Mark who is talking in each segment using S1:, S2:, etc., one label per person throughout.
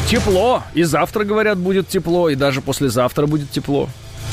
S1: Тепло. И завтра, говорят, будет тепло, и даже послезавтра будет тепло.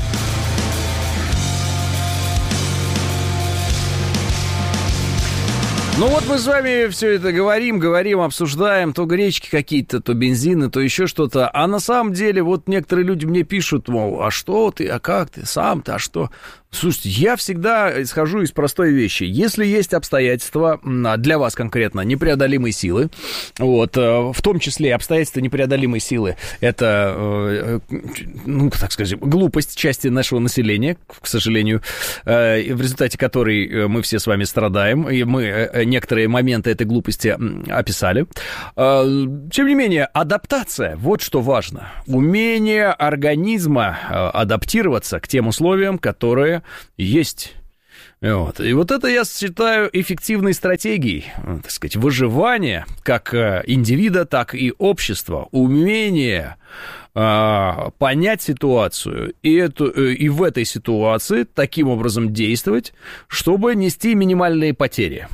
S1: Ну вот мы с вами все это говорим, обсуждаем, то гречки какие-то, то бензины, то еще что-то. А на самом деле вот некоторые люди мне пишут, мол, а что ты, а как ты, сам-то, а что? Слушайте, я всегда исхожу из простой вещи. Если есть обстоятельства, для вас конкретно, непреодолимой силы, вот, в том числе обстоятельства непреодолимой силы, это, ну, так сказать, глупость части нашего населения, к сожалению, в результате которой мы все с вами страдаем, и мы некоторые моменты этой глупости описали. Тем не менее, адаптация, вот что важно. Умение организма адаптироваться к тем условиям, которые есть. Вот. И вот это я считаю эффективной стратегией, так сказать, выживания как индивида, так и общества. Умение понять ситуацию и в этой ситуации таким образом действовать, чтобы нести минимальные потери.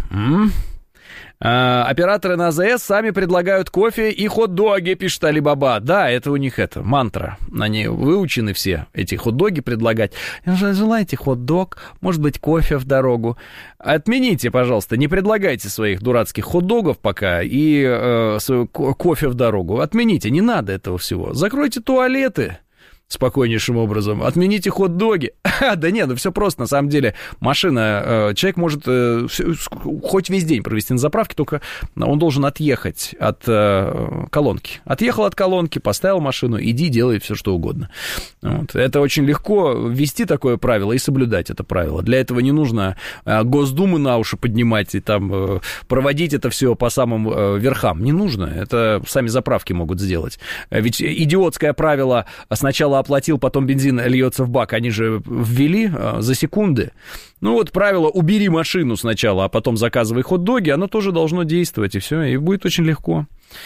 S1: Операторы на АЗС сами предлагают кофе и хот-доги, пишет Алибаба. Да, это у них это мантра. Они выучены все, эти хот-доги предлагать. Желаете хот-дог, может быть, кофе в дорогу. Отмените, пожалуйста, не предлагайте своих дурацких хот-догов пока и кофе в дорогу. Отмените, не надо этого всего. Закройте туалеты спокойнейшим образом. Отмените хот-доги. Да нет, ну все просто, на самом деле. Машина, человек может хоть весь день провести на заправке, только он должен отъехать от колонки. Отъехал от колонки, поставил машину, иди, делай все, что угодно. Вот. Это очень легко ввести такое правило и соблюдать это правило. Для этого не нужно Госдумы на уши поднимать и там проводить это все по самым верхам. Не нужно. Это сами заправки могут сделать. Ведь идиотское правило сначала оплатил, потом бензин льется в бак, они же ввели за секунды. Ну вот правило «убери машину сначала, а потом заказывай хот-доги», оно тоже должно действовать, и все, и будет очень легко.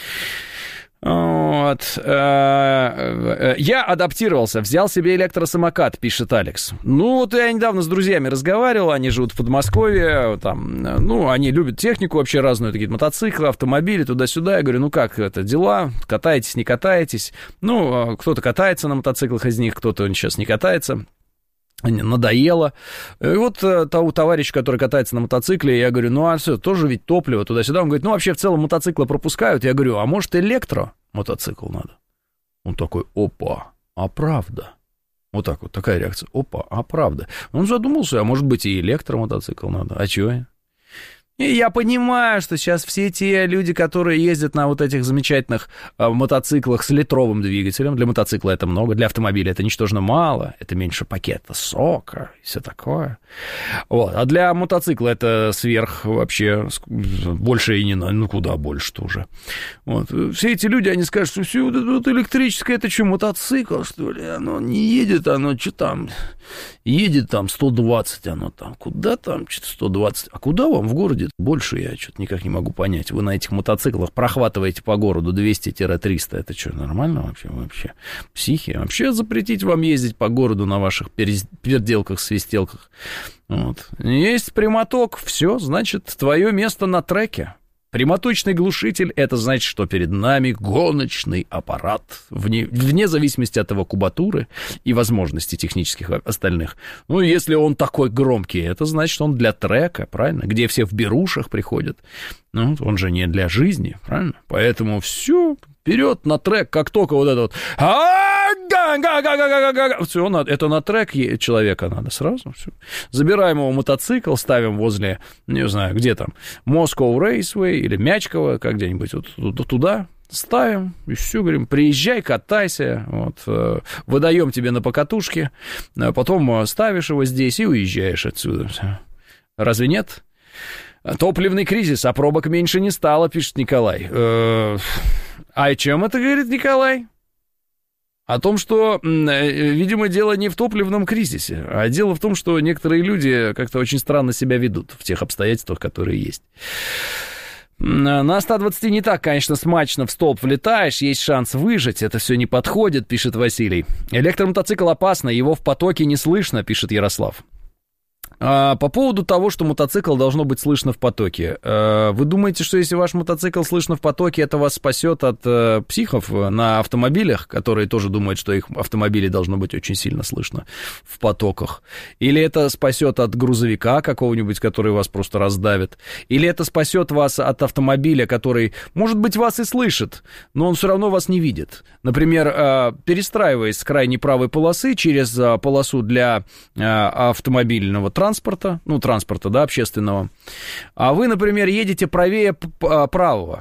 S1: Вот. Я адаптировался, взял себе электросамокат, пишет Алекс. Ну, вот я недавно с друзьями разговаривал, они живут в Подмосковье, там, ну, они любят технику вообще разную, такие мотоциклы, автомобили, туда-сюда. Я говорю, ну, как это, дела? Катаетесь, не катаетесь? Ну, кто-то катается на мотоциклах из них, кто-то сейчас не катается. Надоело. И вот того товарища, который катается на мотоцикле, я говорю, ну, а все, тоже ведь топливо туда-сюда. Он говорит, ну, вообще, в целом, мотоциклы пропускают. Я говорю, а может, электромотоцикл надо? Он такой, опа, а правда? Вот так вот, такая реакция. Опа, а правда? Он задумался, а может быть, и электромотоцикл надо. А чего? И я понимаю, что сейчас все те люди, которые ездят на вот этих замечательных мотоциклах с литровым двигателем, для мотоцикла это много, для автомобиля это ничтожно мало, это меньше пакета сока и все такое. Вот. А для мотоцикла это сверх вообще больше и не надо, ну куда больше-то уже. Вот. Все эти люди, они скажут, что все вот электрическое, это что, мотоцикл, что ли? Оно не едет, оно что там, едет там 120, оно там, куда там, что-то 120, а куда вам в городе больше, я что-то никак не могу понять. Вы на этих мотоциклах прохватываете по городу 200-300. Это что, нормально вообще? Вообще психи? Вообще запретить вам ездить по городу на ваших переделках, свистелках? Вот. Есть прямоток, все, значит, твое место на треке. Прямоточный глушитель — это значит, что перед нами гоночный аппарат, вне зависимости от его кубатуры и возможностей технических остальных. Ну, если он такой громкий, это значит, он для трека, правильно? Где все в берушах приходят. Ну, он же не для жизни, правильно? Поэтому все, вперед на трек, как только вот это вот... Все, это на трек человека надо сразу. Все. Забираем его мотоцикл, ставим возле, не знаю, где там, Moscow Raceway или Мячково, как где-нибудь вот туда ставим, и все, говорим, приезжай, катайся, вот, выдаем тебе на покатушке, потом ставишь его здесь и уезжаешь отсюда. Все. Разве нет? Топливный кризис, а пробок меньше не стало, пишет Николай. А о чем это говорит Николай? О том, что, видимо, дело не в топливном кризисе, а дело в том, что некоторые люди как-то очень странно себя ведут в тех обстоятельствах, которые есть. На 120 не так, конечно, смачно в столб влетаешь, есть шанс выжить, это все не подходит, пишет Василий. Электромотоцикл опасно, его в потоке не слышно, пишет Ярослав. По поводу того, что мотоцикл должно быть слышно в потоке. Вы думаете, что если ваш мотоцикл слышно в потоке, это вас спасет от психов на автомобилях, которые тоже думают, что их автомобили должно быть очень сильно слышно в потоках? Или это спасет от грузовика какого-нибудь, который вас просто раздавит? Или это спасет вас от автомобиля, который, может быть, вас и слышит, но он все равно вас не видит? Например, перестраиваясь с крайней правой полосы через полосу для автомобильного транспорта, да, общественного, а вы, например, едете правее правого.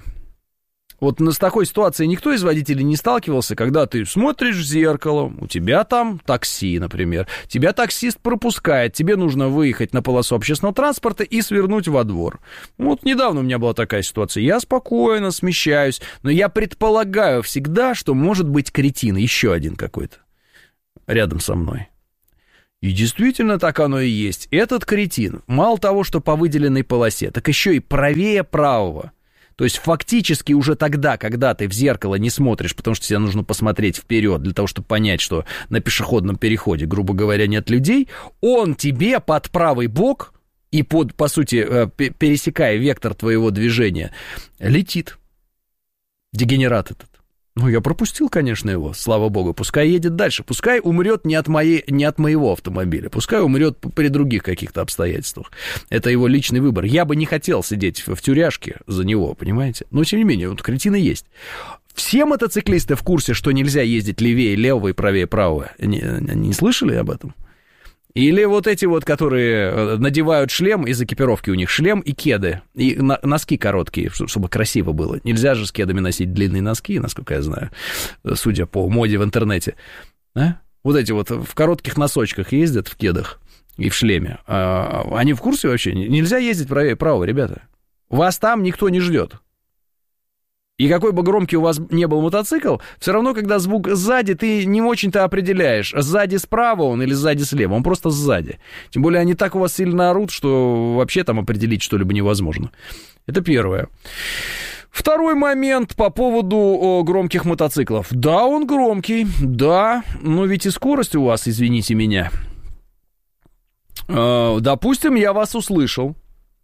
S1: Вот с такой ситуацией никто из водителей не сталкивался, когда ты смотришь в зеркало, у тебя там такси, например, тебя таксист пропускает, тебе нужно выехать на полосу общественного транспорта и свернуть во двор. Вот недавно у меня была такая ситуация, я спокойно смещаюсь, но я предполагаю всегда, что может быть кретин, еще один какой-то, рядом со мной. И действительно так оно и есть. Этот кретин, мало того, что по выделенной полосе, так еще и правее правого. То есть фактически уже тогда, когда ты в зеркало не смотришь, потому что тебе нужно посмотреть вперед для того, чтобы понять, что на пешеходном переходе, грубо говоря, нет людей, он тебе под правый бок и по сути, пересекая вектор твоего движения, летит. Дегенерат этот. Ну, я пропустил, конечно, его, слава богу. Пускай едет дальше. Пускай умрет не от моего автомобиля. Пускай умрет при других каких-то обстоятельствах. Это его личный выбор. Я бы не хотел сидеть в тюряшке за него, понимаете? Но, тем не менее, вот кретины есть. Все мотоциклисты в курсе, что нельзя ездить левее левого и правее правого. Не слышали об этом? Или вот эти вот, которые надевают шлем, из экипировки у них шлем и кеды, и носки короткие, чтобы красиво было. Нельзя же с кедами носить длинные носки, насколько я знаю, судя по моде в интернете. А? Вот эти вот в коротких носочках ездят, в кедах и в шлеме. Они в курсе вообще? Нельзя ездить правее правого, ребята. Вас там никто не ждет. И какой бы громкий у вас не был мотоцикл, все равно, когда звук сзади, ты не очень-то определяешь, сзади справа он или сзади слева, он просто сзади. Тем более они так у вас сильно орут, что вообще там определить что-либо невозможно. Это первое. Второй момент по поводу громких мотоциклов. Да, он громкий, да, но ведь и скорость у вас, извините меня. Допустим, я вас услышал.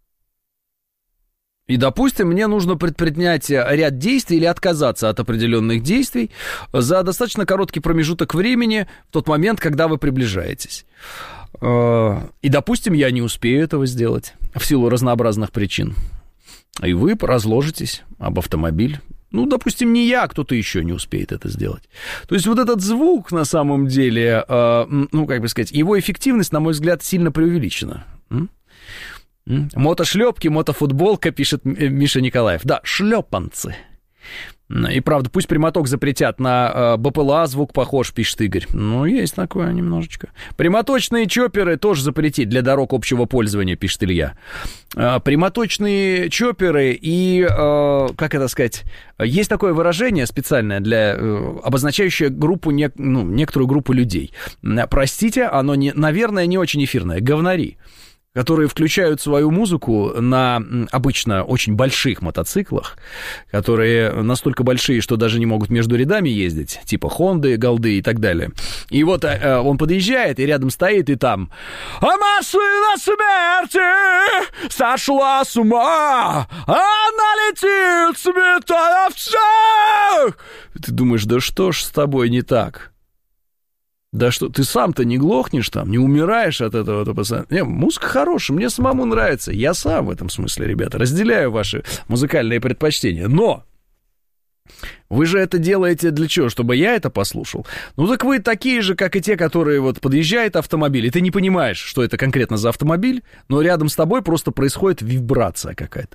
S1: И, допустим, мне нужно предпринять ряд действий или отказаться от определенных действий за достаточно короткий промежуток времени в тот момент, когда вы приближаетесь. И, допустим, я не успею этого сделать в силу разнообразных причин. И вы разложитесь об автомобиль. Ну, допустим, не я, а кто-то еще не успеет это сделать. То есть вот этот звук, на самом деле, как бы сказать, его эффективность, на мой взгляд, сильно преувеличена. Мотошлепки, мотофутболка, пишет Миша Николаев. Да, шлепанцы. И правда, пусть прямоток запретят на БПЛА, звук похож, пишет Игорь. Ну, есть такое немножечко. Прямоточные чопперы тоже запретить для дорог общего пользования, пишет Илья. Прямоточные чопперы и, как это сказать, есть такое выражение специальное, обозначающее группу, некоторую группу людей. Простите, оно, наверное, не очень эфирное. Говнари, которые включают свою музыку на обычно очень больших мотоциклах, которые настолько большие, что даже не могут между рядами ездить, типа Хонды, Голды и так далее. И вот он подъезжает, и рядом стоит, и там: «А машина смерти сошла с ума, она летит, сметая всех!» Ты думаешь, да что ж с тобой не так? Да что, ты сам-то не глохнешь там, не умираешь от этого? Не, музыка хорошая, мне самому нравится. Я сам в этом смысле, ребята, разделяю ваши музыкальные предпочтения. Но вы же это делаете для чего? Чтобы я это послушал? Ну так вы такие же, как и те, которые вот подъезжает автомобиль, и ты не понимаешь, что это конкретно за автомобиль, но рядом с тобой просто происходит вибрация какая-то.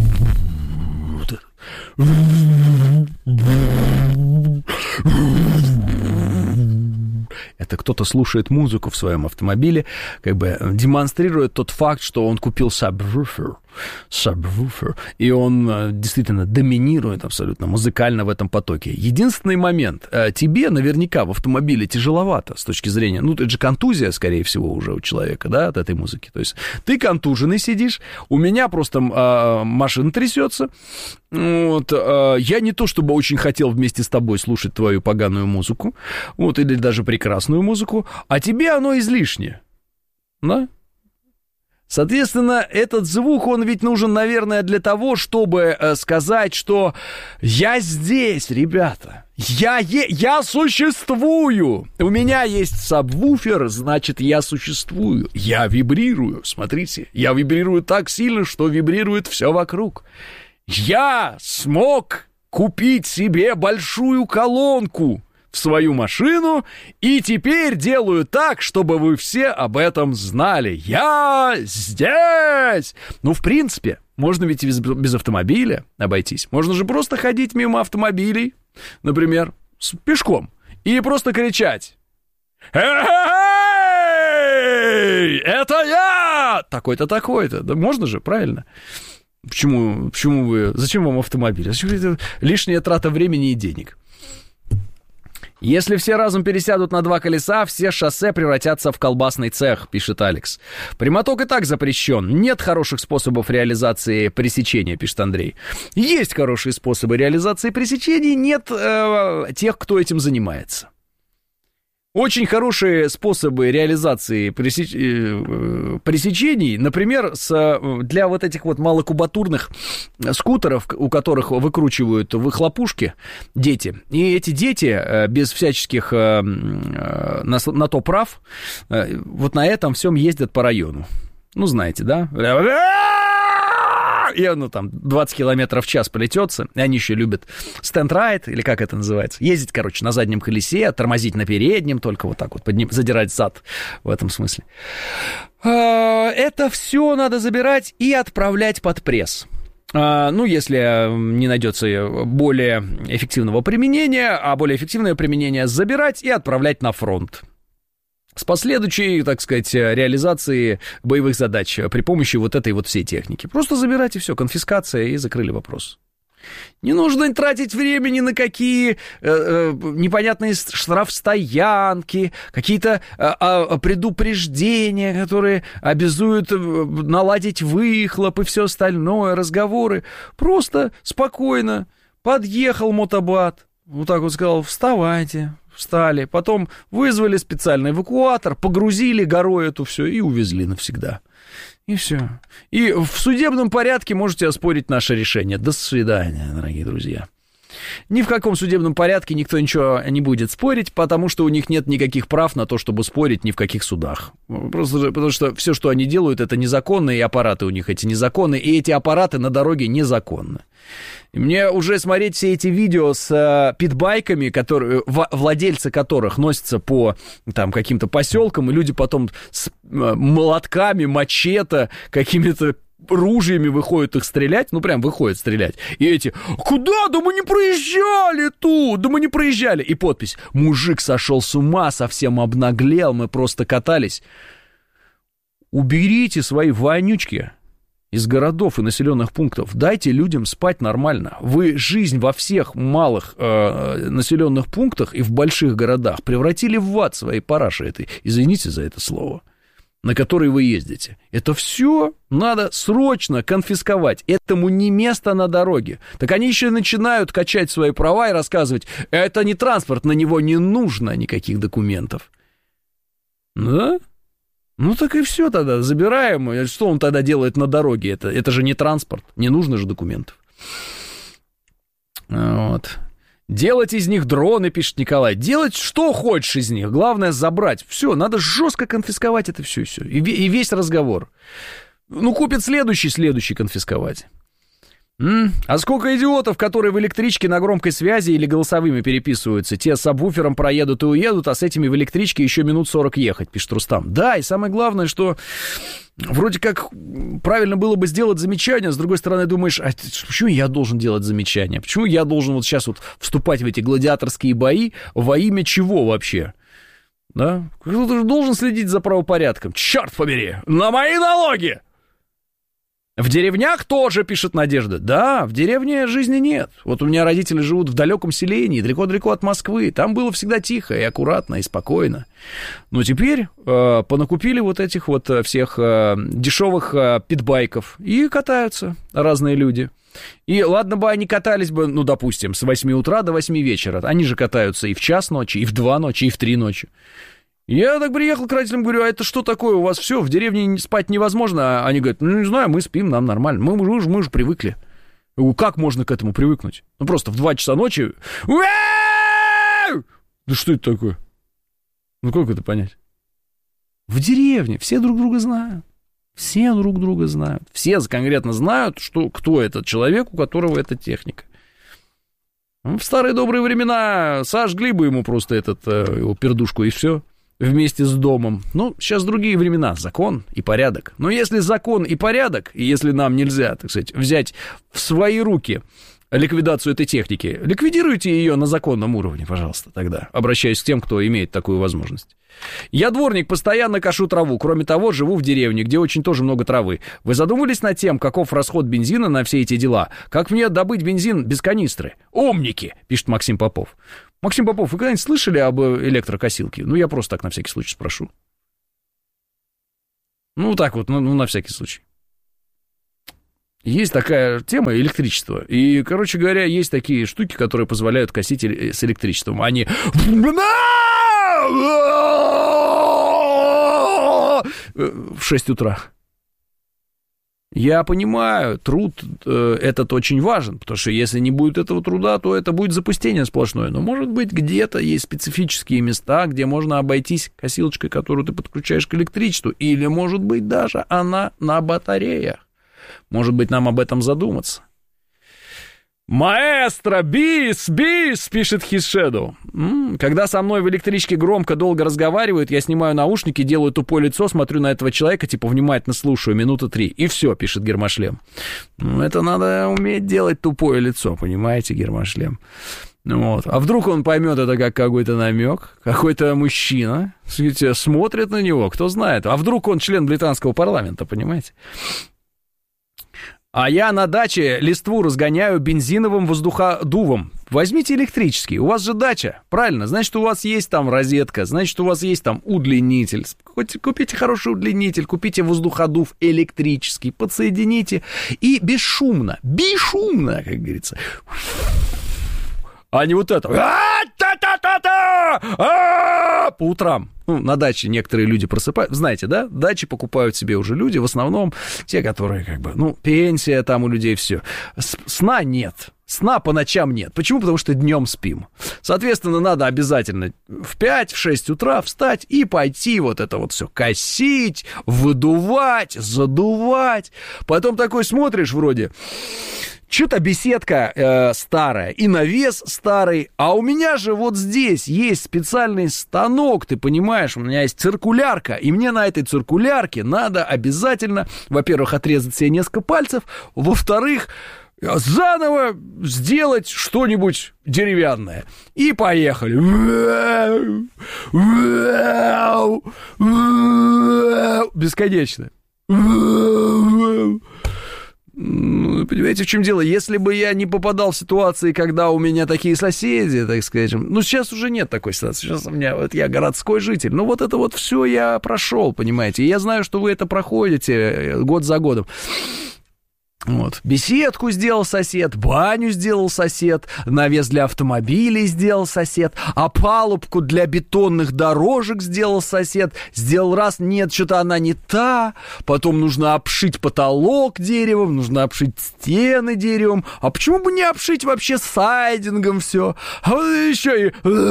S1: Это кто-то слушает музыку в своем автомобиле, как бы демонстрирует тот факт, что он купил сабвуфер, и он действительно доминирует абсолютно музыкально в этом потоке. Единственный момент, тебе наверняка в автомобиле тяжеловато с точки зрения, это же контузия, скорее всего, уже у человека, да, от этой музыки. То есть ты контуженный сидишь, у меня просто машина трясется. Вот, я не то чтобы очень хотел вместе с тобой слушать твою поганую музыку, вот, или даже прекрасную музыку, а тебе оно излишне, да? Соответственно, этот звук, он ведь нужен, наверное, для того, чтобы сказать, что я здесь, ребята, я существую. У меня есть сабвуфер, значит, я существую. Я вибрирую, смотрите, я вибрирую так сильно, что вибрирует все вокруг. Я смог купить себе большую колонку в свою машину, и теперь делаю так, чтобы вы все об этом знали. Я здесь! Ну, в принципе, можно ведь и без автомобиля обойтись. Можно же просто ходить мимо автомобилей, например, пешком, и просто кричать: «Эй, это я! Такой-то, такой-то». Да можно же, правильно? Почему вы... Зачем вам автомобиль? Зачем это лишняя трата времени и денег? Если все разом пересядут на 2 колеса, все шоссе превратятся в колбасный цех, пишет Алекс. Прямоток и так запрещен. Нет хороших способов реализации пресечения, пишет Андрей. Есть хорошие способы реализации пресечения, нет тех, кто этим занимается. Очень хорошие способы реализации пресечений, например, для вот этих вот малокубатурных скутеров, у которых выкручивают выхлопушки дети. И эти дети без всяческих на то прав вот на этом всем ездят по району. Ну, знаете, да? И оно там 20 километров в час полетется. И они еще любят стенд-райд, или как это называется. Ездить, короче, на заднем колесе, тормозить на переднем, только вот так вот задирать зад в этом смысле. Это все надо забирать и отправлять под пресс. Ну, если не найдется более эффективного применения, а более эффективное применение забирать и отправлять на фронт. С последующей, так сказать, реализацией боевых задач при помощи вот этой вот всей техники. Просто забирайте все, конфискация, и закрыли вопрос. Не нужно тратить времени на какие непонятные штрафстоянки, какие-то предупреждения, которые обязуют наладить выхлоп и все остальное, разговоры. Просто спокойно подъехал мотобат, вот так вот сказал: вставайте. Встали, потом вызвали специальный эвакуатор, погрузили горой эту все и увезли навсегда. И все. И в судебном порядке можете оспорить наше решение. До свидания, дорогие друзья. Ни в каком судебном порядке никто ничего не будет спорить, потому что у них нет никаких прав на то, чтобы спорить ни в каких судах. Просто потому что все, что они делают, это незаконно, и аппараты у них эти незаконные, и эти аппараты на дороге незаконны. И мне уже смотреть все эти видео с питбайками, владельцы которых носятся по там, каким-то поселкам, и люди потом с молотками, мачете, какими-то ружьями выходят их стрелять, ну прям выходят стрелять. И эти: куда? Да мы не проезжали тут, да мы не проезжали. И подпись: мужик сошел с ума, совсем обнаглел, мы просто катались. Уберите свои вонючки из городов и населенных пунктов. Дайте людям спать нормально. Вы жизнь во всех малых населенных пунктах и в больших городах превратили в ад своей параши этой. Извините за это слово. На который вы ездите. Это все надо срочно конфисковать. Этому не место на дороге. Так они еще начинают качать свои права и рассказывать: это не транспорт, на него не нужно никаких документов. Да? Ну так и все тогда, забираем. Что он тогда делает на дороге? Это же не транспорт, не нужно же документов. Вот. Делать из них дроны, пишет Николай. Делать что хочешь из них. Главное забрать. Все, надо жестко конфисковать это все. И весь разговор. Ну, купит следующий конфисковать. А сколько идиотов, которые в электричке на громкой связи или голосовыми переписываются. Те с сабвуфером проедут и уедут, а с этими в электричке еще минут 40 ехать, пишет Рустам. Да, и самое главное, что вроде как правильно было бы сделать замечание, с другой стороны думаешь: а почему я должен делать замечания? Почему я должен вот сейчас вот вступать в эти гладиаторские бои? Во имя чего вообще? Да? Кто-то же должен следить за правопорядком. Черт побери! На мои налоги! В деревнях тоже, пишет Надежда. Да, в деревне жизни нет. Вот у меня родители живут в далеком селении, далеко-далеко от Москвы. Там было всегда тихо и аккуратно, и спокойно. Но теперь понакупили вот этих вот всех дешевых питбайков. И катаются разные люди. И ладно бы они катались бы, ну, допустим, с 8 утра до 8 вечера. Они же катаются и в час ночи, и в 2 ночи, и в 3 ночи. Я так приехал к родителям, говорю, а это что такое, у вас все, в деревне спать невозможно? Они говорят, ну, не знаю, мы спим, нам нормально, мы же привыкли. Я говорю, как можно к этому привыкнуть? Ну, просто в 2 часа ночи... Да что это такое? Ну, как это понять? В деревне все друг друга знают. Все друг друга знают. Все конкретно знают, кто этот человек, у которого эта техника. В старые добрые времена сожгли бы ему просто его пердушку, и все. Вместе с домом. Ну, сейчас другие времена, закон и порядок. Но если закон и порядок, и если нам нельзя, так сказать, взять в свои руки ликвидацию этой техники, ликвидируйте ее на законном уровне, пожалуйста, тогда. Обращаюсь к тем, кто имеет такую возможность. Я дворник, постоянно кошу траву. Кроме того, живу в деревне, где очень тоже много травы. Вы задумывались над тем, каков расход бензина на все эти дела? Как мне добыть бензин без канистры? Умники, пишет Максим Попов. Максим Попов, вы когда-нибудь слышали об электрокосилке? Ну, я просто так на всякий случай спрошу. Ну, так вот, ну на всякий случай. Есть такая тема электричества. И, короче говоря, есть такие штуки, которые позволяют косить с электричеством. Они... в 6 утра. Я понимаю, труд этот очень важен, потому что если не будет этого труда, то это будет запустение сплошное. Но, может быть, где-то есть специфические места, где можно обойтись косилочкой, которую ты подключаешь к электричеству, или, может быть, даже она на батареях. Может быть, нам об этом задуматься. «Маэстро, бис, пишет His Shadow. Когда со мной в электричке громко долго разговаривают, я снимаю наушники, делаю тупое лицо, смотрю на этого человека, типа внимательно слушаю, 3 минуты. И все, пишет Гермошлем. Это надо уметь делать тупое лицо, понимаете, Гермошлем. Вот. А вдруг он поймет это как какой-то намек, какой-то мужчина, смотрит на него, кто знает. А вдруг он член британского парламента, понимаете? А я на даче листву разгоняю бензиновым воздуходувом. Возьмите электрический, у вас же дача, правильно? Значит, у вас есть там розетка, значит, у вас есть там удлинитель. Хоть купите хороший удлинитель, купите воздуходув электрический, подсоедините и бесшумно, как говорится. А не вот это. По утрам. Ну, на даче некоторые люди просыпают. Знаете, да? Дачи покупают себе уже люди, в основном те, которые как бы, ну, пенсия там у людей, все. Сна нет. Сна по ночам нет. Почему? Потому что днем спим. Соответственно, надо обязательно в 5-6 утра встать и пойти вот это вот все косить, выдувать, задувать. Потом такой смотришь вроде... Что-то беседка старая и навес старый, а у меня же вот здесь есть специальный станок, ты понимаешь, у меня есть циркулярка, и мне на этой циркулярке надо обязательно, во-первых, отрезать себе несколько пальцев, во-вторых, заново сделать что-нибудь деревянное. И поехали. Бесконечно. Ну, понимаете, в чем дело? Если бы я не попадал в ситуации, когда у меня такие соседи, так скажем, ну, сейчас уже нет такой ситуации, сейчас у меня, вот я городской житель, ну, вот это вот все я прошел, понимаете, и я знаю, что вы это проходите год за годом. Вот. Беседку сделал сосед, баню сделал сосед, навес для автомобилей сделал сосед, опалубку для бетонных дорожек сделал сосед, сделал раз, нет, что-то она не та, потом нужно обшить потолок деревом, нужно обшить стены деревом, а почему бы не обшить вообще сайдингом все, а вот еще и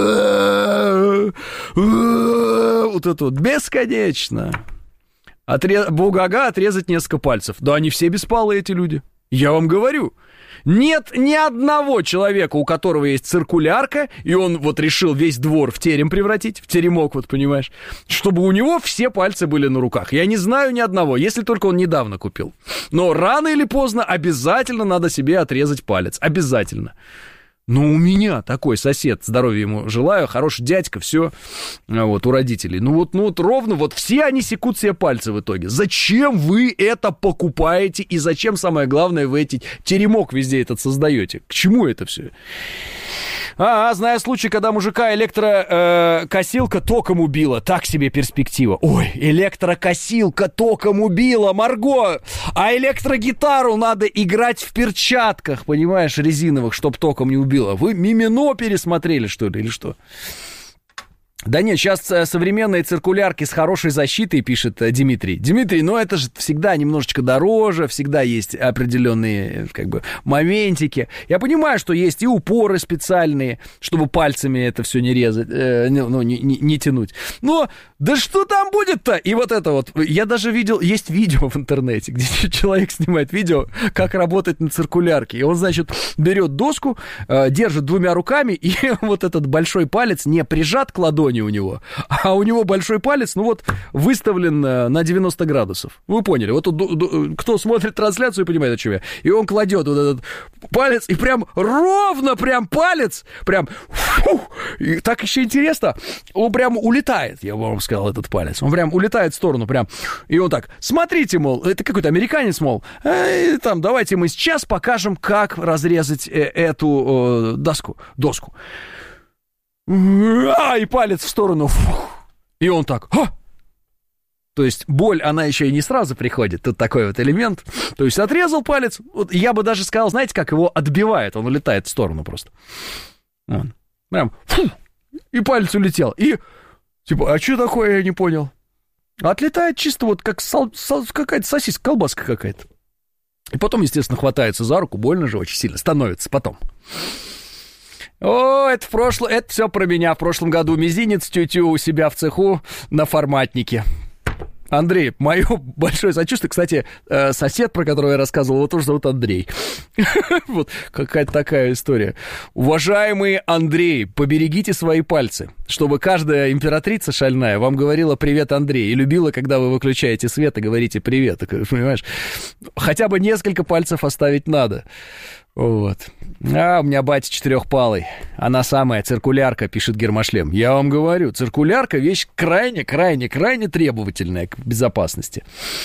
S1: вот это вот бесконечно. Бугага отрезать несколько пальцев. Да они все беспалые, эти люди. Я вам говорю. Нет ни одного человека, у которого есть циркулярка, и он вот решил весь двор в терем превратить, в теремок, вот понимаешь, чтобы у него все пальцы были на руках. Я не знаю ни одного, если только он недавно купил. Но рано или поздно обязательно надо себе отрезать палец. Обязательно. Ну, у меня такой сосед, здоровья ему желаю, хороший дядька, все, вот, у родителей. Ну вот ровно, вот все они секут себе пальцы в итоге. Зачем вы это покупаете и зачем, самое главное, вы эти теремок везде этот создаете? К чему это все? Знаю случай, когда мужика электрокосилка током убила. Так себе перспектива. Ой, электрокосилка током убила, Марго! А электрогитару надо играть в перчатках, понимаешь, резиновых, чтоб током не убила. Вы Мимино пересмотрели, что ли, или что? Да нет, сейчас современные циркулярки с хорошей защитой, пишет Дмитрий. Дмитрий, ну это же всегда немножечко дороже, всегда есть определенные, как бы, моментики. Я понимаю, что есть и упоры специальные, чтобы пальцами это все не резать, не тянуть. Но да что там будет-то? И вот это вот, я даже видел, есть видео в интернете, где человек снимает видео, как работать на циркулярке. И он, значит, берет доску, держит двумя руками, и вот этот большой палец не прижат к ладони у него, а у него большой палец, ну вот, выставлен на 90 градусов. Вы поняли? Вот кто смотрит трансляцию, понимает, о чем я. И он кладет вот этот палец, и прям ровно прям палец, прям, и так еще интересно, он прям улетает, я вам сказал, этот палец. Он прям улетает в сторону, прям, и он так, смотрите, мол, это какой-то американец, мол, там, давайте мы сейчас покажем, как разрезать эту доску. И палец в сторону. И он так. То есть боль, она еще и не сразу приходит. Тут такой вот элемент. То есть отрезал палец. Вот, я бы даже сказал, знаете, как его отбивает. Он улетает в сторону просто. Вон. Прям. И палец улетел. И типа, а что такое, я не понял. Отлетает чисто вот как какая-то сосиска, колбаска какая-то. И потом, естественно, хватается за руку. Больно же очень сильно становится потом. О, это все про меня. В прошлом году мизинец тю-тю у себя в цеху на форматнике. Андрей, мое большое сочувствие. Кстати, сосед, про которого я рассказывал, его тоже зовут Андрей. Вот какая-то такая история. Уважаемый Андрей, поберегите свои пальцы, чтобы каждая императрица шальная вам говорила «Привет, Андрей», и любила, когда вы выключаете свет и говорите «Привет», понимаешь? Хотя бы несколько пальцев оставить надо. Вот. А, у меня батя четырехпалый. Она самая, циркулярка, пишет Гермошлем. Я вам говорю, циркулярка вещь крайне требовательная к безопасности.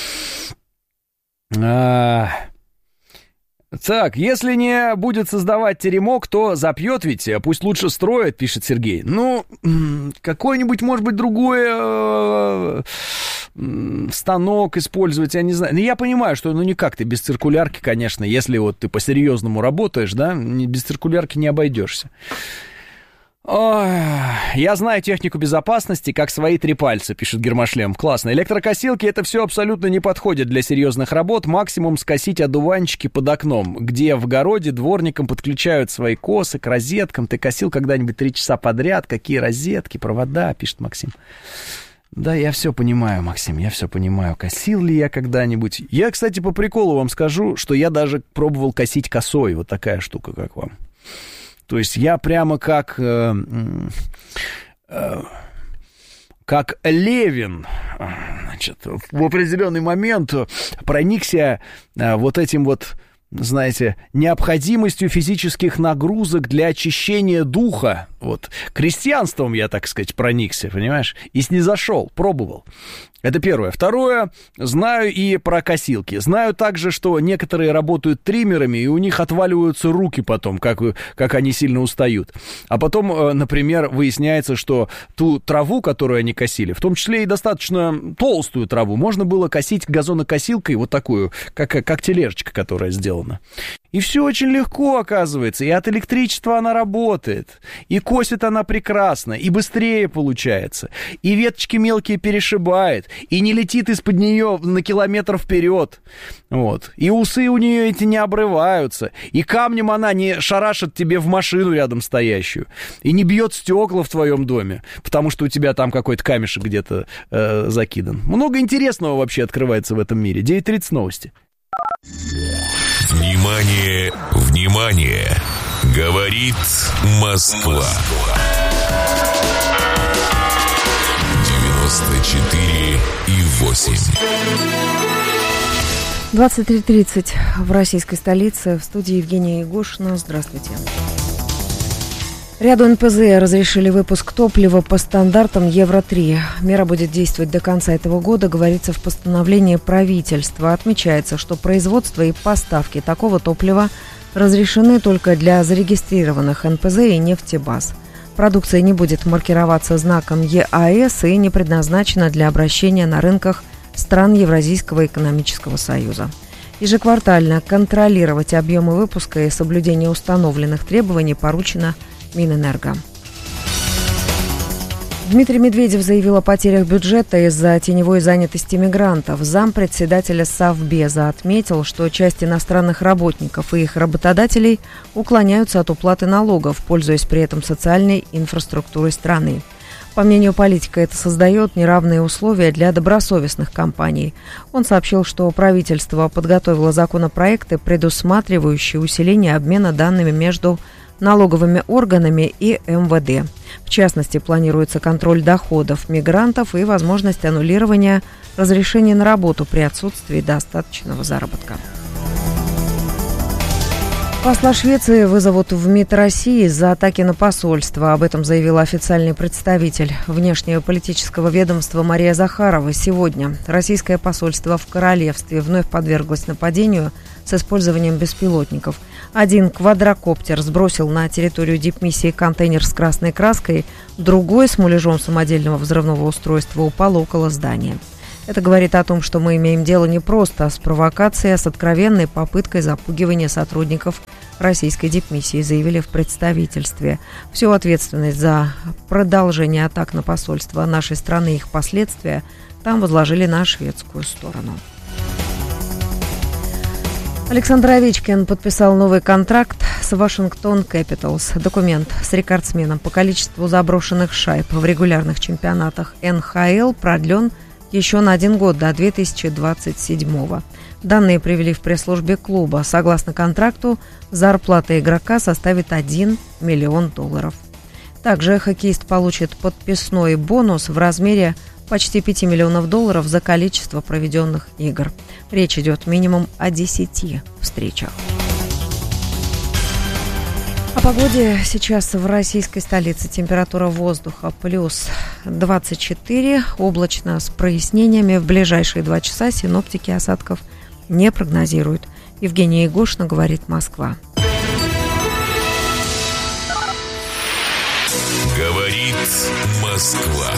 S1: Так, если не будет создавать теремок, то запьет ведь, пусть лучше строит, пишет Сергей. Ну, какой-нибудь, может быть, другой станок использовать, я не знаю. Но я понимаю, что никак ты без циркулярки, конечно, если вот ты по-серьезному работаешь, да, без циркулярки не обойдешься. Ой, я знаю технику безопасности, как свои 3 пальца, пишет Гермошлем. Классно. Электрокосилки — это все абсолютно не подходит для серьезных работ. Максимум скосить одуванчики под окном, где в огороде дворникам подключают свои косы к розеткам. Ты косил когда-нибудь 3 часа подряд? Какие розетки, провода, пишет Максим. Да, я все понимаю, Максим, я все понимаю. Косил ли я когда-нибудь? Я, кстати, по приколу вам скажу, что я даже пробовал косить косой. Вот такая штука, как вам. То есть я прямо как Левин, значит, в определенный момент проникся вот этим вот, знаете, необходимостью физических нагрузок для очищения духа. Вот крестьянством я, так сказать, проникся, понимаешь? И снизошел, пробовал. Это первое. Второе, знаю и про косилки. Знаю также, что некоторые работают триммерами, и у них отваливаются руки потом, как они сильно устают. А потом, например, выясняется, что ту траву, которую они косили, в том числе и достаточно толстую траву, можно было косить газонокосилкой, вот такую, как тележечка, которая сделана. И все очень легко, оказывается, и от электричества она работает, и косит она прекрасно, и быстрее получается, и веточки мелкие перешибает, и не летит из-под нее на километр вперед, вот, и усы у нее эти не обрываются, и камнем она не шарашит тебе в машину рядом стоящую, и не бьет стекла в твоем доме, потому что у тебя там какой-то камешек где-то закидан. Много интересного вообще открывается в этом мире. 9:30 новости.
S2: Внимание, внимание! Говорит Москва. 94,8.
S3: 23:30 в российской столице. В студии Евгения Егошина. Здравствуйте. Ряду НПЗ разрешили выпуск топлива по стандартам Евро-3. Мера будет действовать до конца этого года, говорится в постановлении правительства. Отмечается, что производство и поставки такого топлива разрешены только для зарегистрированных НПЗ и нефтебаз. Продукция не будет маркироваться знаком ЕАЭС и не предназначена для обращения на рынках стран Евразийского экономического союза. Ежеквартально контролировать объемы выпуска и соблюдение установленных требований поручено Минэнерго. Дмитрий Медведев заявил о потерях бюджета из-за теневой занятости мигрантов. Зампредседателя Совбеза отметил, что часть иностранных работников и их работодателей уклоняются от уплаты налогов, пользуясь при этом социальной инфраструктурой страны. По мнению политика, это создает неравные условия для добросовестных компаний. Он сообщил, что правительство подготовило законопроекты, предусматривающие усиление обмена данными между налоговыми органами и МВД. В частности, планируется контроль доходов мигрантов и возможность аннулирования разрешения на работу при отсутствии достаточного заработка. Посла Швеции вызовут в МИД России из-за атаки на посольство. Об этом заявила официальный представитель внешнеполитического ведомства Мария Захарова сегодня. Российское посольство в королевстве вновь подверглось нападению с использованием беспилотников. Один квадрокоптер сбросил на территорию дипмиссии контейнер с красной краской, другой с муляжом самодельного взрывного устройства упал около здания. Это говорит о том, что мы имеем дело не просто с провокацией, а с откровенной попыткой запугивания сотрудников российской дипмиссии, заявили в представительстве. Всю ответственность за продолжение атак на посольство нашей страны и их последствия там возложили на шведскую сторону. Александр Овечкин подписал новый контракт с Вашингтон Кэпиталс. Документ с рекордсменом по количеству заброшенных шайб в регулярных чемпионатах НХЛ продлен еще на 1 год, до 2027-го. Данные привели в пресс-службе клуба. Согласно контракту, зарплата игрока составит $1 миллион. Также хоккеист получит подписной бонус в размере почти $5 миллионов за количество проведенных игр. Речь идет минимум о 10 встречах. О погоде сейчас в российской столице. Температура воздуха плюс 24, облачно с прояснениями. В ближайшие 2 часа синоптики осадков не прогнозируют. Евгения Егошина, говорит Москва.
S2: Говорит Москва.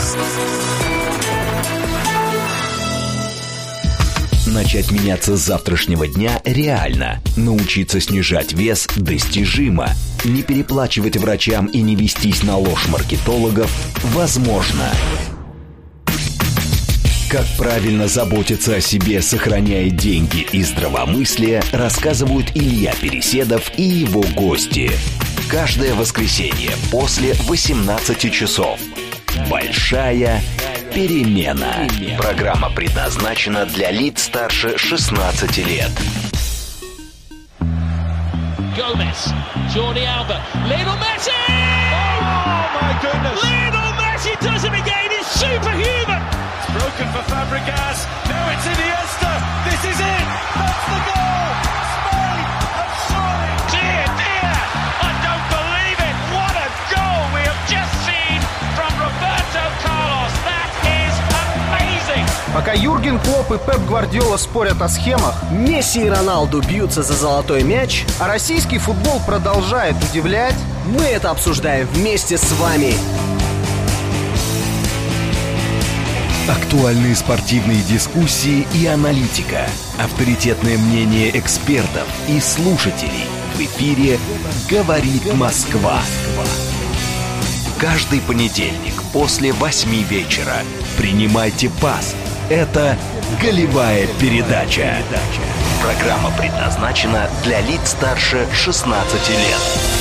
S4: Начать меняться с завтрашнего дня реально. Научиться снижать вес достижимо. Не переплачивать врачам и не вестись на ложь маркетологов возможно. Как правильно заботиться о себе, сохраняя деньги и здравомыслие, рассказывают Илья Переседов и его гости. Каждое воскресенье после 18 часов. Большая перемена. Программа предназначена для лиц старше 16 лет.
S5: Gomez, Jordi Alba, Lionel Messi! Oh my goodness! Lionel Messi does it again. It's superhuman. It's broken for Fabregas. Now it's Iniesta. This is it. That's the goal. Spain have scored. Dear, dear, I don't believe it. What a goal we have just seen from Roberto Carlos. That is amazing.
S6: Пока Юрген Клопп и Пеп Гвардиола спорят о схемах, Месси и Роналду бьются за золотой мяч, а российский футбол продолжает удивлять, мы это обсуждаем вместе с вами.
S4: Актуальные спортивные дискуссии и аналитика. Авторитетное мнение экспертов и слушателей. В эфире «Говорит Москва». Каждый понедельник после 8 вечера. Принимайте пас. Это «Голевая передача». Программа предназначена для лиц старше 16 лет.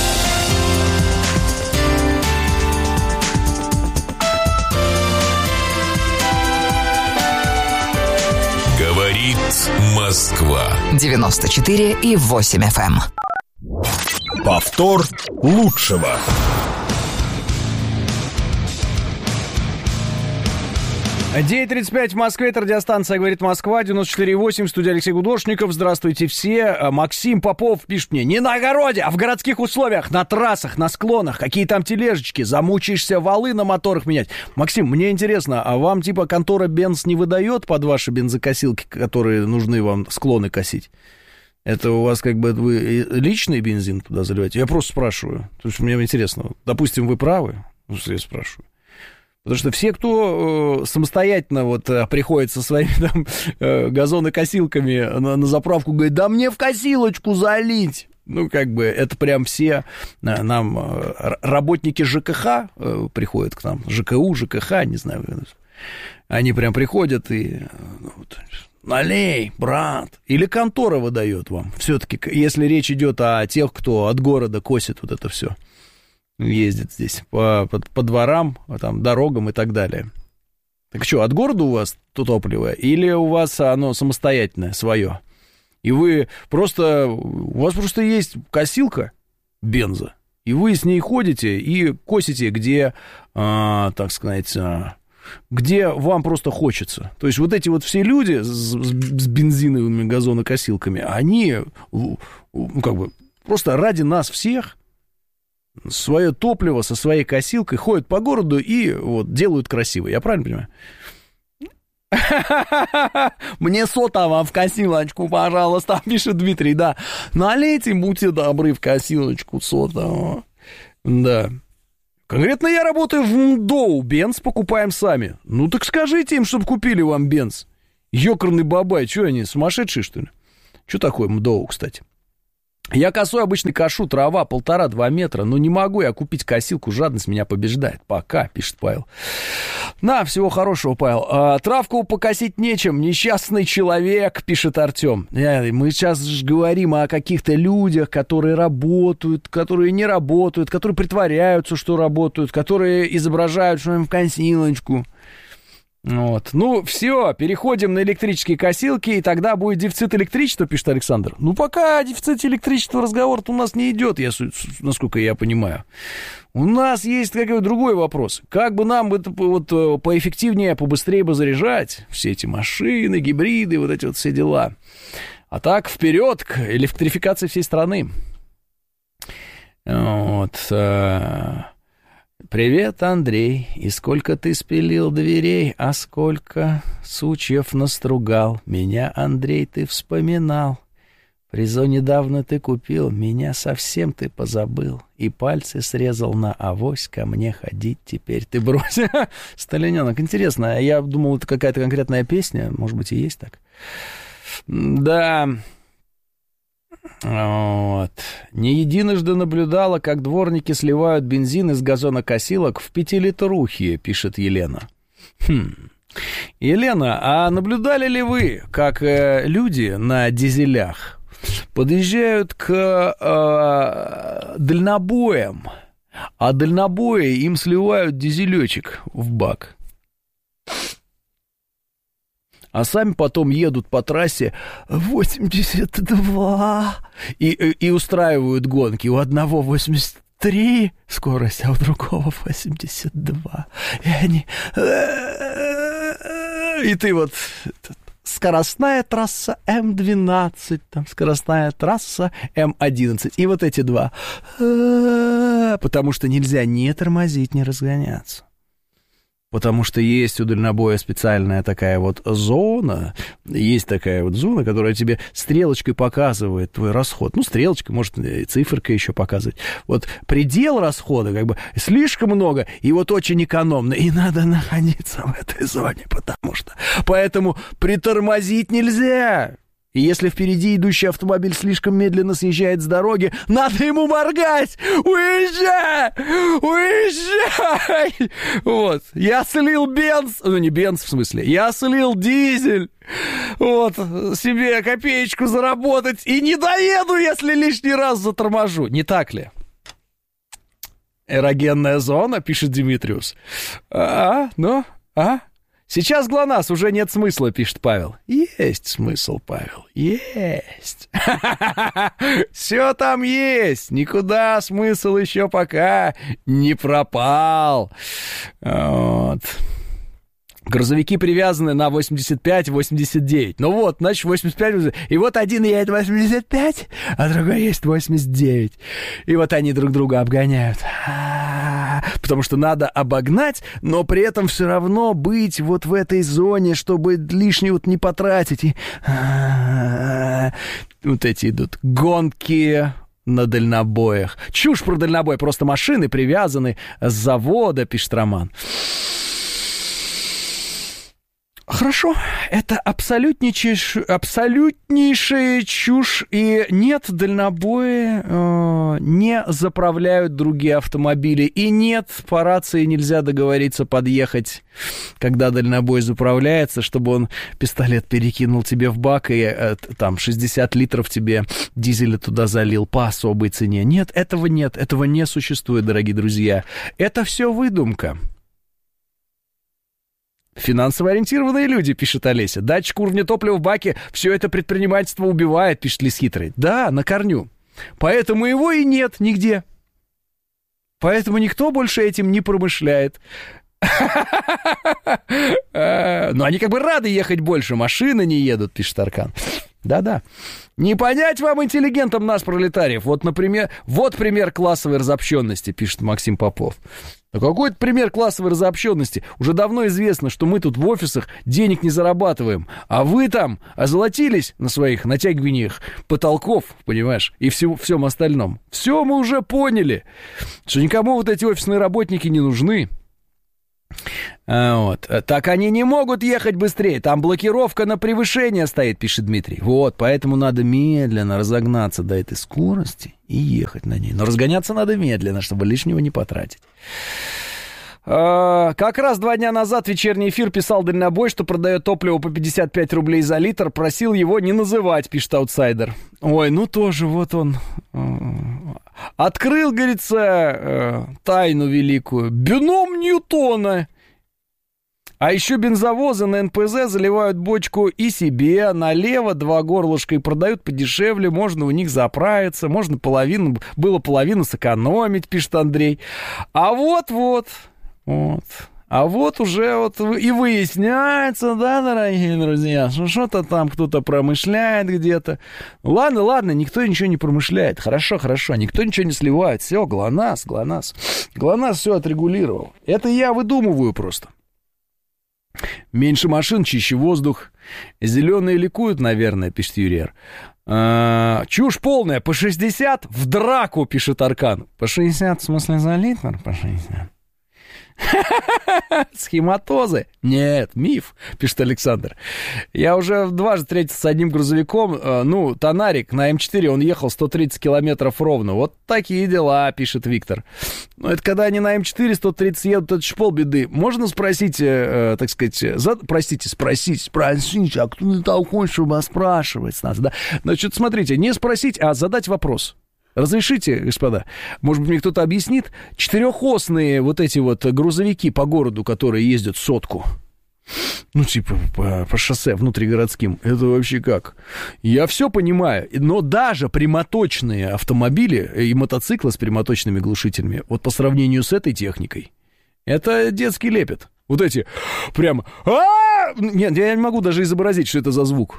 S2: Говорит Москва.
S7: 94,8 FM.
S2: Повтор лучшего.
S1: 9:35 в Москве, это радиостанция «Говорит Москва», 94,8, студия Алексей Гудошников. Здравствуйте все. Максим Попов пишет мне: не на огороде, а в городских условиях, на трассах, на склонах, какие там тележечки, замучаешься валы на моторах менять. Максим, мне интересно, а вам типа контора Бенц не выдает под ваши бензокосилки, которые нужны вам склоны косить? Это у вас как бы вы личный бензин туда заливаете? Я просто спрашиваю, потому что мне интересно. Допустим, вы правы, я спрашиваю. Потому что все, кто самостоятельно вот приходит со своими там газонокосилками на заправку, говорит: да мне в косилочку залить. Ну, как бы, это прям все нам работники ЖКХ приходят к нам, ЖКУ, ЖКХ, не знаю, они прям приходят и... Налей, брат. Или контора выдает вам. Все-таки, если речь идет о тех, кто от города косит вот это все. Ездит здесь по дворам, там, дорогам и так далее. Так что, от города у вас то топливо? Или у вас оно самостоятельное, свое? И вы просто... У вас просто есть косилка бенза. И вы с ней ходите и косите, где, так сказать... где вам просто хочется. То есть вот эти вот все люди с бензиновыми газонокосилками, они, ну, как бы, просто ради нас всех свое топливо со своей косилкой ходят по городу и вот делают красиво. Я правильно понимаю? Мне сота вам в косилочку, пожалуйста, пишет Дмитрий, да. Налейте, будьте добры, в косилочку сота. Да. Конкретно я работаю в МДОУ, бенз покупаем сами. Ну так скажите им, чтобы купили вам бенз. Ёкарный бабай, что они, сумасшедшие, что ли? Что такое МДОУ, кстати? Я косой обычно кошу, трава 1,5-2 метра, но не могу я купить косилку, жадность меня побеждает. Пока, пишет Павел. На, всего хорошего, Павел. Травку покосить нечем, несчастный человек, пишет Артем. Мы сейчас же говорим о каких-то людях, которые работают, которые не работают, которые притворяются, что работают, которые изображают, что им в косилочку. Вот. Ну, все, переходим на электрические косилки, и тогда будет дефицит электричества, пишет Александр. Ну, пока о дефиците электричества разговор-то у нас не идет, насколько я понимаю. У нас есть какой-то другой вопрос. Как бы нам это вот поэффективнее, побыстрее бы заряжать все эти машины, гибриды, вот эти вот все дела. А так, вперед к электрификации всей страны. Вот... Привет, Андрей, и сколько ты спилил дверей, а сколько сучьев настругал. Меня, Андрей, ты вспоминал. Призо недавно ты купил, меня совсем ты позабыл. И пальцы срезал на авось, ко мне ходить теперь ты брось. Сталиненок, интересно, я думал, это какая-то конкретная песня, может быть, и есть так. Да... Вот. Не единожды наблюдала, как дворники сливают бензин из газонокосилок в 5-литрухи, пишет Елена. Елена, а наблюдали ли вы, как люди на дизелях подъезжают к дальнобоям, а дальнобои им сливают дизелечек в бак? А сами потом едут по трассе 82 и устраивают гонки. У одного 83 скорость, а у другого 82. И они... И ты вот... Скоростная трасса М12, там скоростная трасса М11. И вот эти два. Потому что нельзя не тормозить, не разгоняться. Потому что есть у дальнобоя специальная такая вот зона, есть такая вот зона, которая тебе стрелочкой показывает твой расход. Ну, стрелочкой, может, и циферкой еще показывать. Вот предел расхода, как бы, слишком много, и вот очень экономно, и надо находиться в этой зоне, потому что... Поэтому притормозить нельзя. И если впереди идущий автомобиль слишком медленно съезжает с дороги, надо ему моргать! Уезжай! Уезжай! Вот. Я слил бенз... Ну, не бенз, в смысле. Я слил дизель. Вот. Себе копеечку заработать. И не доеду, если лишний раз заторможу. Не так ли? Эрогенная зона, пишет Димитриус. Сейчас ГЛОНАСС, уже нет смысла, пишет Павел. Есть смысл, Павел, есть. Все там есть, никуда смысл еще пока не пропал. Вот. Грузовики привязаны на 85-89. Ну вот, значит, 85. И вот один едет 85, а другой есть 89. И вот они друг друга обгоняют. Потому что надо обогнать, но при этом все равно быть вот в этой зоне, чтобы лишнего не потратить. И... Вот эти идут гонки на дальнобоях. Чушь про дальнобой, просто машины привязаны с завода, пишет Роман. Хорошо, это абсолютнейшая чушь, и нет, дальнобои не заправляют другие автомобили, и нет, по рации нельзя договориться подъехать, когда дальнобой заправляется, чтобы он пистолет перекинул тебе в бак и там 60 литров тебе дизеля туда залил по особой цене. Нет, этого не существует, дорогие друзья. Это все выдумка. Финансово ориентированные люди, пишет Олеся. Датчик уровня топлива в баке, все это предпринимательство убивает, пишет Лис Хитрый. Да, на корню. Поэтому его и нет нигде. Поэтому никто больше этим не промышляет. Но они как бы рады ехать больше, машины не едут, пишет Аркан. Да-да. Не понять вам, интеллигентам, нас, пролетариев. Вот пример классовой разобщенности, пишет Максим Попов. А какой это пример классовой разобщенности? Уже давно известно, что мы тут в офисах денег не зарабатываем, а вы там озолотились на своих натягиваниях потолков, понимаешь, и всем остальном. Все мы уже поняли, что никому вот эти офисные работники не нужны. Вот. Так они не могут ехать быстрее. Там блокировка на превышение стоит, пишет Дмитрий. Вот, поэтому надо медленно разогнаться до этой скорости и ехать на ней. Но разгоняться надо медленно, чтобы лишнего не потратить. Как раз 2 дня назад вечерний эфир писал дальнобой, что продает топливо по 55 рублей за литр. Просил его не называть, пишет аутсайдер. Ой, ну тоже вот он открыл, говорится, тайну великую. Бином Ньютона. А еще бензовозы на НПЗ заливают бочку и себе налево 2 горлышка и продают подешевле. Можно у них заправиться, можно половину сэкономить, пишет Андрей. А вот. А вот уже вот и выясняется, да, дорогие друзья, что что-то там кто-то промышляет где-то. Ладно, никто ничего не промышляет. Хорошо, никто ничего не сливает. Все, ГЛОНАСС все отрегулировал. Это я выдумываю просто. Меньше машин, чище воздух. Зеленые ликуют, наверное, пишет Юриер. Чушь полная. По 60 в драку, пишет Аркан. По 60, в смысле, за литр? По 60. Схематозы? Нет, миф, пишет Александр. Я уже дважды встретился с одним грузовиком, Тонарик на М4, он ехал 130 километров ровно. Вот такие дела, пишет Виктор. Но это когда они на М4 130 едут, это ж полбеды. Можно спросить, так сказать, спросить, а кто ты такой, чтобы спрашивать с нас, да? Значит, смотрите, не спросить, а задать вопрос. Разрешите, господа, может быть, мне кто-то объяснит, 4-осные вот эти вот грузовики по городу, которые ездят сотку, по шоссе внутригородским, это вообще как? Я все понимаю, но даже прямоточные автомобили и мотоциклы с прямоточными глушителями, вот по сравнению с этой техникой, это детский лепет. Вот эти прям... Нет, я не могу даже изобразить, что это за звук.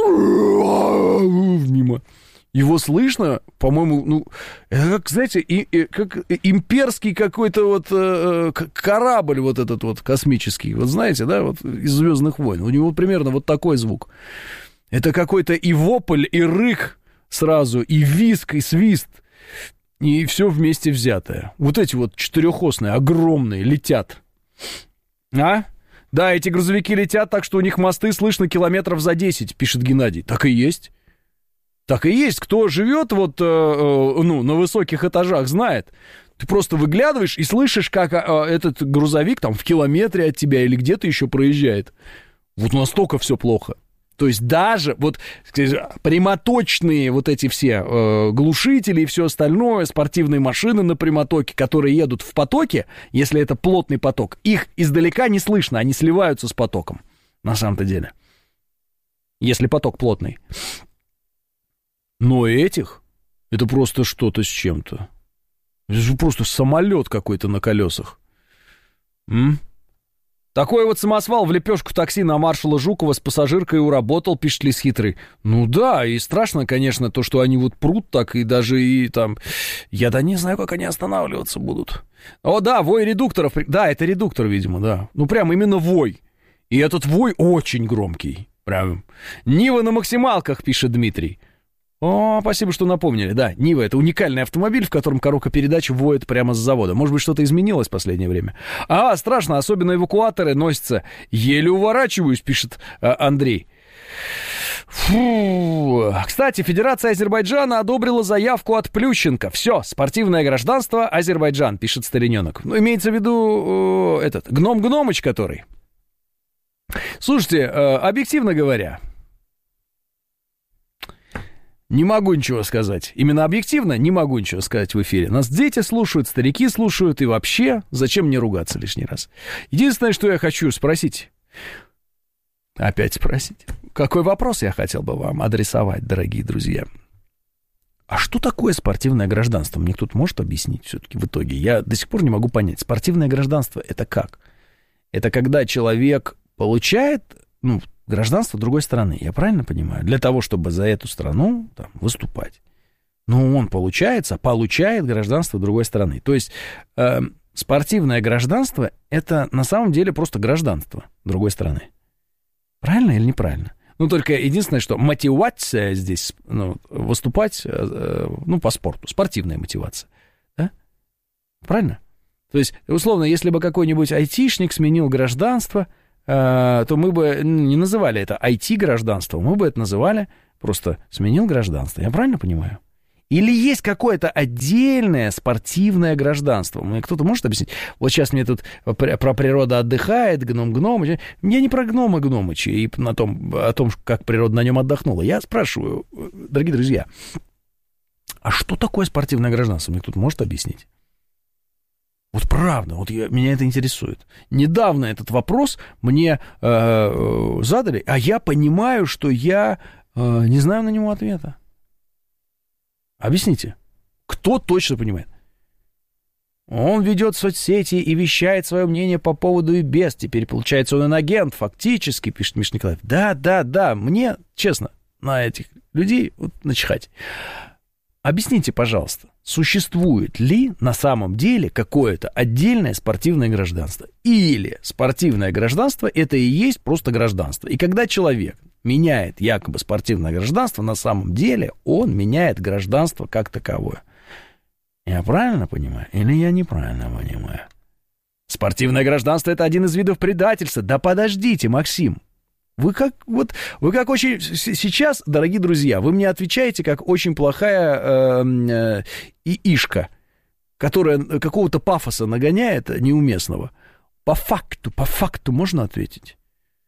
S1: Мимо. Его слышно, по-моему, это как, знаете, как имперский какой-то вот корабль вот этот вот космический, вот знаете, да, вот из «Звездных войн». У него примерно вот такой звук. Это какой-то и вопль, и рык сразу, и визг, и свист, и все вместе взятое. Вот эти вот 4-осные, огромные, летят. Да, эти грузовики летят так, что у них мосты слышно километров за 10, пишет Геннадий. Так и есть. Так и есть. Кто живет вот, на высоких этажах, знает. Ты просто выглядываешь и слышишь, как этот грузовик там в километре от тебя или где-то еще проезжает. Вот настолько все плохо. То есть даже вот прямоточные вот эти все глушители и все остальное, спортивные машины на прямотоке, которые едут в потоке, если это плотный поток, их издалека не слышно, они сливаются с потоком, на самом-то деле. Если поток плотный. Но этих, это просто что-то с чем-то. Это же просто самолет какой-то на колесах. Такой вот самосвал в лепешку такси на маршала Жукова с пассажиркой уработал, пишет Лис Хитрый. Ну да, и страшно, конечно, то, что они вот прут так, и даже и там... Я не знаю, как они останавливаться будут. О, да, вой редукторов. Да, это редуктор, видимо, да. Ну, прям именно вой. И этот вой очень громкий. Прям. Нива на максималках, пишет Дмитрий. О, спасибо, что напомнили. Да, Нива — это уникальный автомобиль, в котором коробка передач воет прямо с завода. Может быть, что-то изменилось в последнее время. Страшно, особенно эвакуаторы носятся. Еле уворачиваюсь, пишет Андрей. Фу. Кстати, Федерация Азербайджана одобрила заявку от Плющенко. Все, спортивное гражданство Азербайджан, пишет Стариненок. Ну, имеется в виду Гном Гномыч, который. Слушайте, объективно говоря, не могу ничего сказать. Именно объективно не могу ничего сказать в эфире. Нас дети слушают, старики слушают, и вообще, зачем мне ругаться лишний раз? Единственное, что я хочу спросить, опять спросить, какой вопрос я хотел бы вам адресовать, дорогие друзья? А что такое спортивное гражданство? Мне кто-то может объяснить все-таки в итоге? Я до сих пор не могу понять. Спортивное гражданство — это как? Это когда человек получает, гражданство другой страны, я правильно понимаю? Для того, чтобы за эту страну выступать. Но он получает гражданство другой страны. То есть спортивное гражданство — это на самом деле просто гражданство другой страны. Правильно или неправильно? Только единственное, что мотивация здесь, выступать, по спорту, спортивная мотивация. Да? Правильно? То есть, условно, если бы какой-нибудь айтишник сменил гражданство, то мы бы не называли это IT-гражданством, мы бы это называли просто сменил гражданство. Я правильно понимаю? Или есть какое-то отдельное спортивное гражданство? Мне кто-то может объяснить? Вот сейчас мне тут про природа отдыхает, гном Гномыч. Я не про гнома Гномыча и о том, как природа на нем отдохнула. Я спрашиваю, дорогие друзья, а что такое спортивное гражданство? Мне кто-то может объяснить? Вот правда, меня это интересует. Недавно этот вопрос мне задали, а я понимаю, что я не знаю на него ответа. Объясните, кто точно понимает? Он ведет соцсети и вещает свое мнение по поводу и без. Теперь, получается, он инагент, фактически, пишет Миша Николаев. Да, мне, честно, на этих людей начихать. Объясните, пожалуйста, существует ли на самом деле какое-то отдельное спортивное гражданство? Или спортивное гражданство — это и есть просто гражданство? И когда человек меняет якобы спортивное гражданство, на самом деле он меняет гражданство как таковое. Я правильно понимаю или я неправильно понимаю? Спортивное гражданство — это один из видов предательства. Да подождите, Максим. Вы как очень... Сейчас, дорогие друзья, вы мне отвечаете, как очень плохая ишка, которая какого-то пафоса нагоняет неуместного. По факту можно ответить?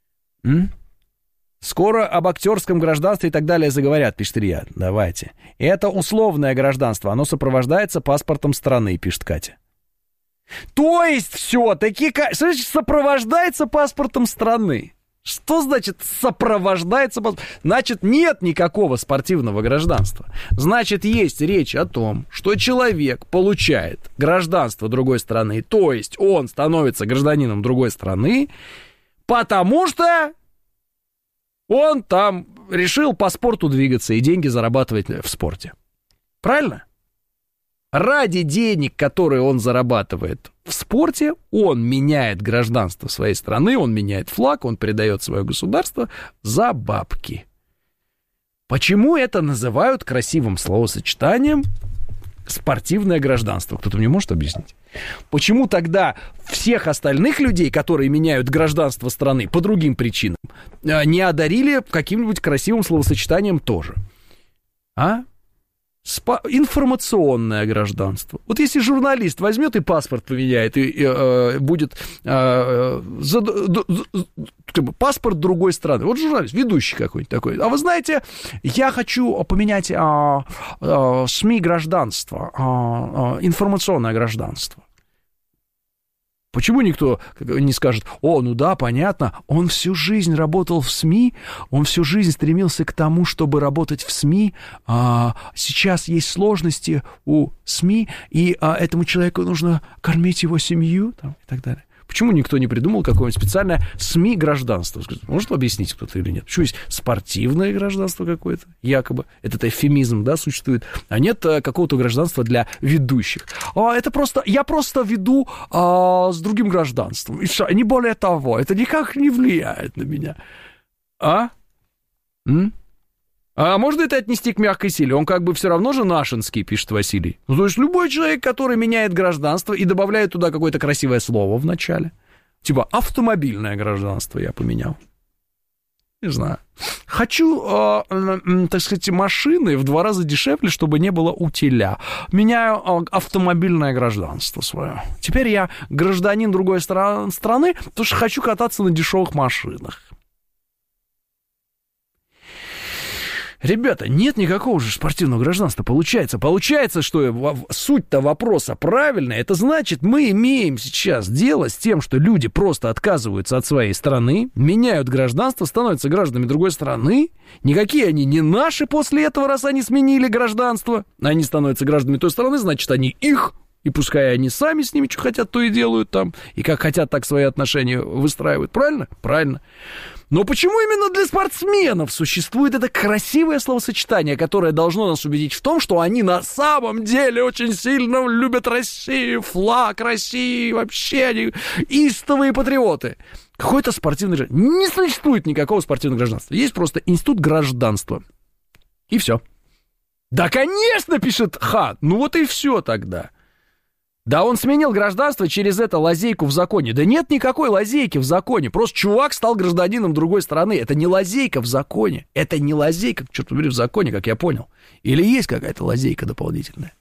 S1: Скоро об актерском гражданстве и так далее заговорят, пишет Илья. Давайте. Это условное гражданство, оно сопровождается паспортом страны, пишет Катя. То есть все-таки, что значит сопровождается паспортом страны? Что значит сопровождается? Значит, нет никакого спортивного гражданства. Значит, есть речь о том, что человек получает гражданство другой страны, то есть он становится гражданином другой страны, потому что он там решил по спорту двигаться и деньги зарабатывать в спорте. Правильно? Ради денег, которые он зарабатывает в спорте, он меняет гражданство своей страны, он меняет флаг, он предает свое государство за бабки. Почему это называют красивым словосочетанием спортивное гражданство? Кто-то мне может объяснить? Почему тогда всех остальных людей, которые меняют гражданство страны по другим причинам, не одарили каким-нибудь красивым словосочетанием тоже? Информационное гражданство. Вот если журналист возьмет и паспорт поменяет, и будет паспорт другой страны. Вот журналист, ведущий какой-нибудь такой. А вы знаете, я хочу поменять СМИ гражданство, информационное гражданство. Почему никто не скажет: о, ну да, понятно, он всю жизнь работал в СМИ, он всю жизнь стремился к тому, чтобы работать в СМИ, сейчас есть сложности у СМИ, и этому человеку нужно кормить его семью, там, и так далее. Почему никто не придумал какое-нибудь специальное СМИ гражданство? Может объяснить кто-то или нет? Почему есть спортивное гражданство какое-то, якобы? Этот эвфемизм, да, существует. А нет какого-то гражданства для ведущих. Это просто, я просто веду с другим гражданством. И все, не более того. Это никак не влияет на меня. А можно это отнести к мягкой силе? Он как бы все равно же нашинский, пишет Василий. Ну, то есть любой человек, который меняет гражданство и добавляет туда какое-то красивое слово в начале. Типа автомобильное гражданство я поменял. Не знаю. Хочу, так сказать, машины в 2 раза дешевле, чтобы не было утиля. Меняю автомобильное гражданство свое. Теперь я гражданин другой страны, потому что хочу кататься на дешевых машинах. Ребята, нет никакого же спортивного гражданства. Получается, что суть-то вопроса правильная. Это значит, мы имеем сейчас дело с тем, что люди просто отказываются от своей страны, меняют гражданство, становятся гражданами другой страны. Никакие они не наши после этого, раз они сменили гражданство. Они становятся гражданами той страны, значит, они их. И пускай они сами с ними что хотят, то и делают там. И как хотят, так свои отношения выстраивают. Правильно? Правильно. Но почему именно для спортсменов существует это красивое словосочетание, которое должно нас убедить в том, что они на самом деле очень сильно любят Россию, флаг России, вообще они истовые патриоты. Какой-то спортивный гражданство. Не существует никакого спортивного гражданства. Есть просто институт гражданства. И все. Да, конечно, пишет Ха. Ну вот и все тогда. Да он сменил гражданство через это лазейку в законе. Да нет никакой лазейки в законе. Просто чувак стал гражданином другой страны. Это не лазейка в законе. Это не лазейка, черт побери, в законе, как я понял. Или есть какая-то лазейка дополнительная?